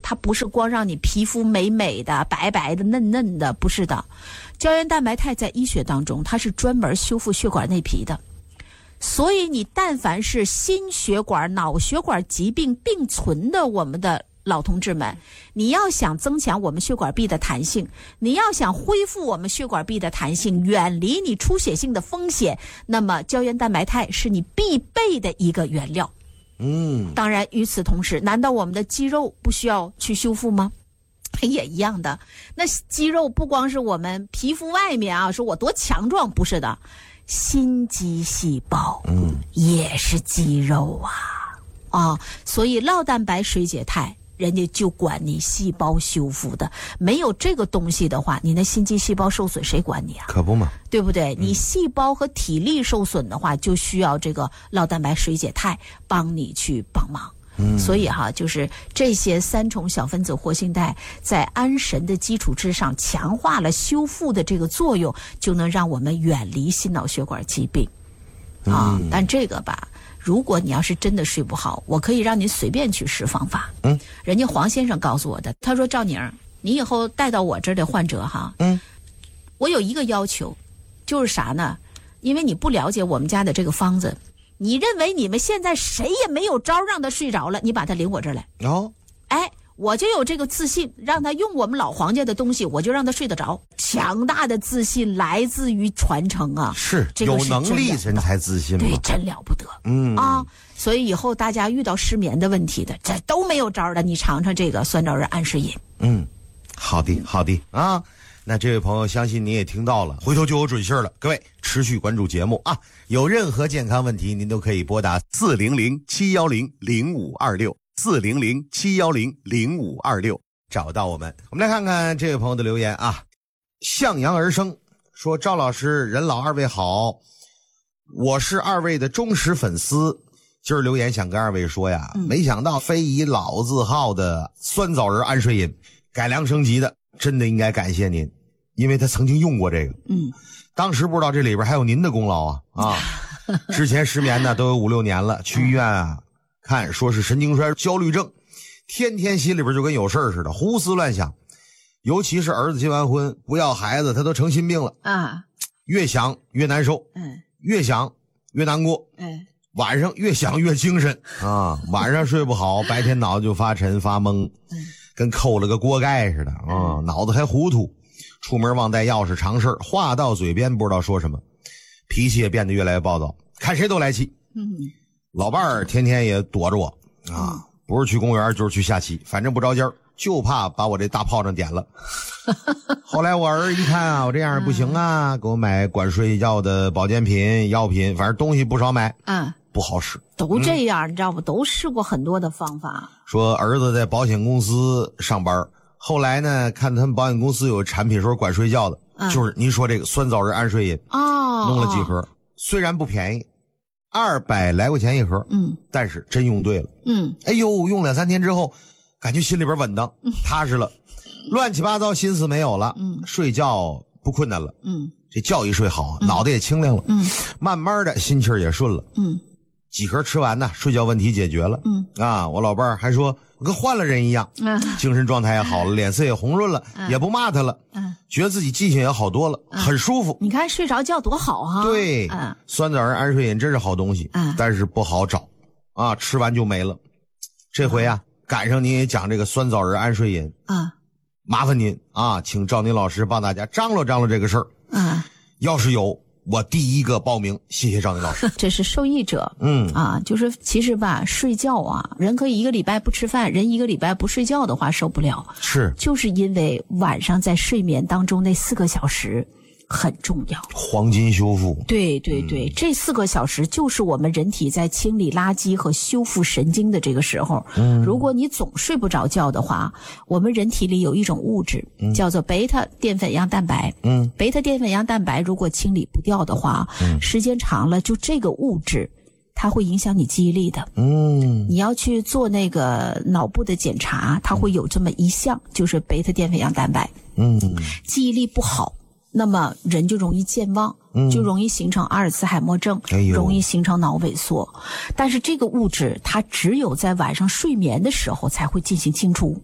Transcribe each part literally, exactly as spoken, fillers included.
它不是光让你皮肤美美的、白白的、嫩嫩的，不是的。胶原蛋白肽在医学当中，它是专门修复血管内皮的。所以你但凡是心血管、脑血管疾病并存的我们的老同志们，你要想增强我们血管壁的弹性，你要想恢复我们血管壁的弹性，远离你出血性的风险，那么胶原蛋白肽是你必备的一个原料。 嗯， 当然与此同时，难道我们的肌肉不需要去修复吗？也一样的。那肌肉不光是我们皮肤外面啊，说我多强壮，不是的，心肌细胞嗯也是肌肉啊啊，所以酪蛋白水解肽人家就管你细胞修复的，没有这个东西的话，你那心肌细胞受损谁管你啊？ 可不嘛， 对不对？你细胞和体力受损的话，就需要这个酪蛋白水解肽帮你去帮忙。嗯，所以哈，就是这些三重小分子活性肽在安神的基础之上，强化了修复的这个作用，就能让我们远离心脑血管疾病啊。但这个吧，如果你要是真的睡不好，我可以让你随便去试方法。嗯，人家黄先生告诉我的，他说赵宁，你以后带到我这儿的患者哈，嗯，我有一个要求，就是啥呢？因为你不了解我们家的这个方子。你认为你们现在谁也没有招让他睡着了，你把他领我这儿来。哦，哎，我就有这个自信，让他用我们老黄家的东西，我就让他睡得着。强大的自信来自于传承啊， 是， 这个是有能力人才自信嘛， 对，真了不得。嗯啊，所以以后大家遇到失眠的问题的，这都没有招的，你尝尝这个酸枣仁安睡饮。 嗯，好的，好的啊。那这位朋友，相信你也听到了，回头就有准信了。各位持续关注节目啊，有任何健康问题，您都可以拨打四零零七幺零零五二六四零零七幺零零五二六找到我们。我们来看看这位朋友的留言啊，向阳而生说：赵老师，人老二位好，我是二位的忠实粉丝。今儿留言想跟二位说呀，嗯、没想到非以老字号的酸枣仁安睡饮改良升级的，真的应该感谢您。因为他曾经用过这个，嗯，当时不知道这里边还有您的功劳啊啊！之前失眠呢都有五六年了，去医院啊看，说是神经衰焦虑症，天天心里边就跟有事似的，胡思乱想，尤其是儿子结完婚不要孩子，他都成心病了啊，越想越难受，嗯，越想越难过，嗯，晚上越想越精神啊，晚上睡不好，白天脑子就发沉发懵，嗯，跟扣了个锅盖似的啊，脑子还糊涂。出门忘带钥匙常事，话到嘴边不知道说什么，脾气也变得越来越暴躁，看谁都来气。嗯，老伴儿天天也躲着我啊，不是去公园就是去下棋，反正不着尖，就怕把我这大炮仗点了。后来我儿一看啊，我这样不行啊，给我买管睡觉的保健品、药品，反正东西不少买。嗯，不好使， 都这样，嗯、你知道不？都试过很多的方法。 说儿子在保险公司上班。后来呢，看他们保险公司有产品说管睡觉的，嗯、就是您说这个酸枣仁安睡饮哦，弄了几盒，哦、虽然不便宜，二百来块钱一盒，嗯，但是真用对了，嗯，哎呦，用两三天之后，感觉心里边稳当，嗯、踏实了，乱七八糟心思没有了，嗯，睡觉不困难了，嗯，这觉一睡好，嗯、脑袋也清亮了，嗯，慢慢的心气儿也顺了，嗯，几盒吃完呢，睡觉问题解决了，嗯，啊，我老伴儿还说。我跟换了人一样，嗯，精神状态也好了，脸色也红润了，嗯、也不骂他了，嗯，觉得自己记性也好多了，嗯、很舒服。 你看睡着觉多好哈！ 对，嗯，酸枣仁安睡饮真是好东西，嗯，但是不好找，啊，吃完就没了。这回啊，赶上您也讲这个酸枣仁安睡饮，啊，麻烦您啊，请赵宁老师帮大家张罗张罗这个事儿，啊，要是有。我第一个报名，谢谢赵宁老师。 这是受益者，嗯啊，就是其实吧，睡觉啊，人可以一个礼拜不吃饭，人一个礼拜不睡觉的话受不了， 是， 就是因为晚上在睡眠当中那四个小时很重要， 黄金修复。 对对对，嗯、这四个小时就是我们人体在清理垃圾和修复神经的这个时候。嗯，如果你总睡不着觉的话，我们人体里有一种物质、嗯、叫做贝塔淀粉样蛋白。嗯，贝塔淀粉样蛋白如果清理不掉的话，嗯、时间长了，就这个物质它会影响你记忆力的。嗯，你要去做那个脑部的检查，它会有这么一项，就是贝塔淀粉样蛋白。嗯，记忆力不好。那么人就容易健忘，嗯、就容易形成阿尔茨海默症，哎、容易形成脑萎缩。但是这个物质它只有在晚上睡眠的时候才会进行清除。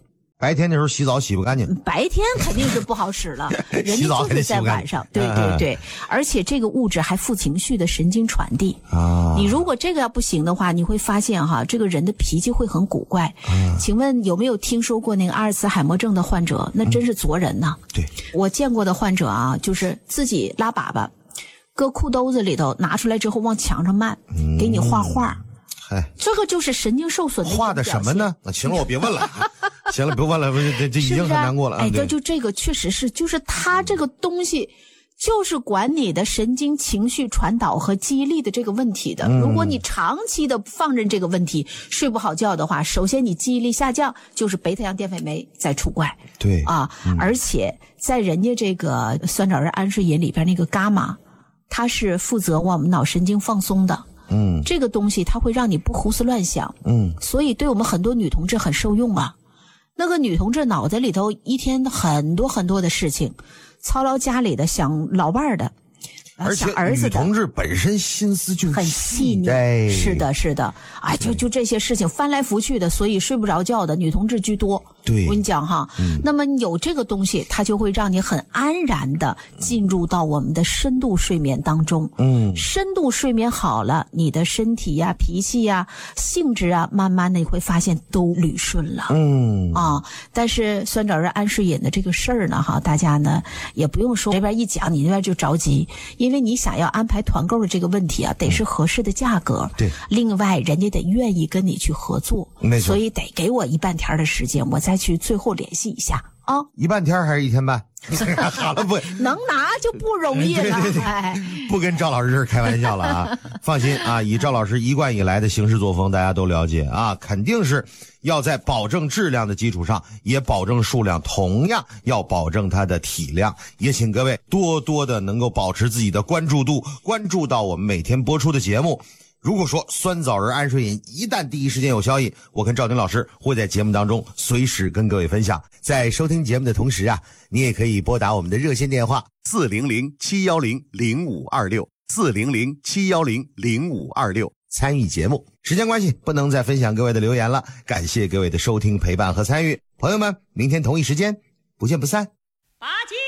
白天的时候洗澡洗不干净， 白天肯定是不好使了，人家就是在晚上，对对对，而且这个物质还负情绪的神经传递啊。你如果这个要不行的话，你会发现哈，这个人的脾气会很古怪。啊、请问有没有听说过那个阿尔茨海默症的患者？那真是作人呐、嗯！ 对， 我见过的患者啊，就是自己拉粑粑，搁裤兜子里头拿出来之后往墙上漫，嗯、给你画画。 哎， 这个就是神经受损的画的什么呢？行了，我别问了。行了，别问了，这这已经很难过了。 哎，对，就这个确实是，就是它这个东西，就是管你的神经情绪传导和记忆力的这个问题的。嗯、如果你长期的放任这个问题，睡不好觉的话，首先你记忆力下降，就是贝塔样淀粉酶在出怪。 对啊，嗯、而且在人家这个酸枣仁桉树饮里边那个伽马，它是负责我们脑神经放松的。嗯，这个东西它会让你不胡思乱想。嗯，所以对我们很多女同志很受用啊。那个女同志脑袋里头一天很多很多的事情，操劳家里的，想老伴儿的， 而且儿子的， 女同志本身心思就很细腻，是的，是的，哎，就就这些事情翻来覆去的，所以睡不着觉的女同志居多。 对， 我跟你讲哈，嗯、那么有这个东西，它就会让你很安然的进入到我们的深度睡眠当中。嗯，深度睡眠好了，你的身体呀、脾气呀、性质啊，慢慢的你会发现都捋顺了。嗯啊，但是酸枣仁桉树饮的这个事儿呢，哈，大家呢也不用说这边一讲，你那边就着急，因为你想要安排团购的这个问题啊，得是合适的价格。 对， 另外人家得愿意跟你去合作， 没错， 所以得给我一半天的时间，我再去最后联系一下啊。 一半天还是一天半？好了，不能拿就不容易了。 对对对， 哎， 不跟赵老师这儿开玩笑了啊！放心啊，以赵老师一贯以来的行事作风，大家都了解啊，肯定是要在保证质量的基础上，也保证数量，同样要保证它的体量。也请各位多多的能够保持自己的关注度，关注到我们每天播出的节目。如果说酸枣仁桉树饮一旦第一时间有消息，我跟赵丁老师会在节目当中随时跟各位分享。在收听节目的同时啊，你也可以拨打我们的热线电话四零零七一零零五二六 四零零七一零零五二六参与节目。时间关系不能再分享各位的留言了，感谢各位的收听陪伴和参与。朋友们，明天同一时间不见不散。 八戒